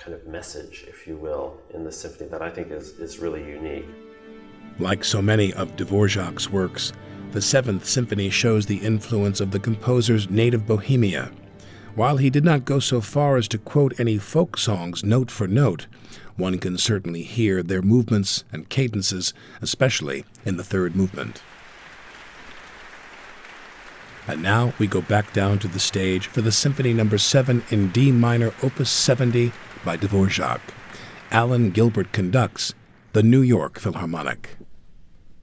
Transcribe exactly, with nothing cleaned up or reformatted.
kind of message, if you will, in the symphony that I think is, is really unique. Like so many of Dvorak's works, the Seventh Symphony shows the influence of the composer's native Bohemia. While he did not go so far as to quote any folk songs note for note, one can certainly hear their movements and cadences, especially in the third movement. And now we go back down to the stage for the Symphony Number seven in D minor, Opus seventy by Dvorak. Alan Gilbert conducts the New York Philharmonic.